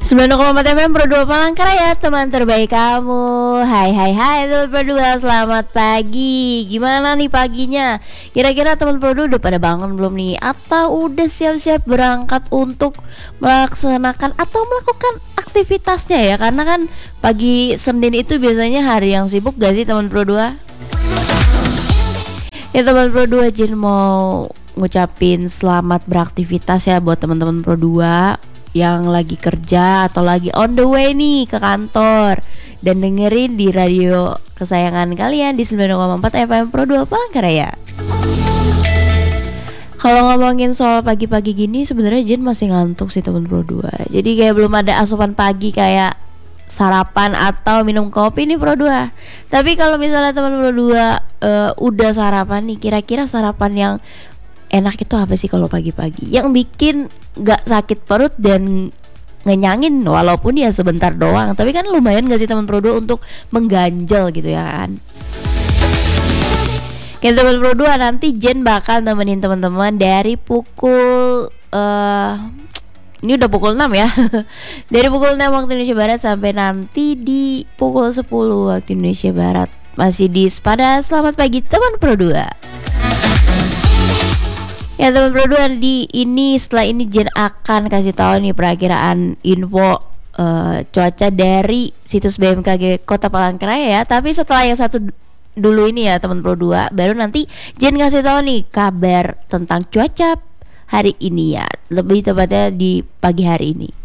90,4 FM Pro 2 Palangkaraya, teman terbaik kamu. Hai teman Pro 2, selamat pagi. Gimana nih paginya? Kira-kira teman Pro 2 udah pada bangun belum nih? Atau udah siap-siap berangkat untuk melaksanakan atau melakukan aktivitasnya ya? Karena kan pagi Senin itu biasanya hari yang sibuk gak sih teman Pro 2? Ya teman Pro 2, Jin mau ngucapin selamat beraktivitas ya buat teman-teman Pro 2 yang lagi kerja atau lagi on the way nih ke kantor dan dengerin di radio kesayangan kalian di 90,4 FM Pro 2 Palangkaraya. Kalau ngomongin soal pagi-pagi gini sebenarnya Jen masih ngantuk sih teman Pro 2. Jadi kayak belum ada asupan pagi kayak sarapan atau minum kopi nih Pro 2. Tapi kalau misalnya teman Pro 2 udah sarapan nih, kira-kira sarapan yang enak itu apa sih kalau pagi-pagi yang bikin gak sakit perut dan ngenyangin walaupun ya sebentar doang, tapi kan lumayan gak sih teman Pro 2 untuk mengganjal gitu ya kan. Oke teman Pro 2, nanti Jen bakal nemenin teman-teman dari pukul ini udah pukul 6 ya. Dari pukul 6 waktu Indonesia Barat sampai nanti di pukul 10 waktu Indonesia Barat. Masih di Sepada. Selamat pagi teman Pro 2. Ya teman Pro 2, setelah ini Jen akan kasih tahu nih perakiraan info cuaca dari situs BMKG Kota Palangkaraya ya. Tapi setelah yang satu dulu ini ya teman Pro 2, baru nanti Jen kasih tahu nih kabar tentang cuaca hari ini ya, lebih tepatnya di pagi hari ini.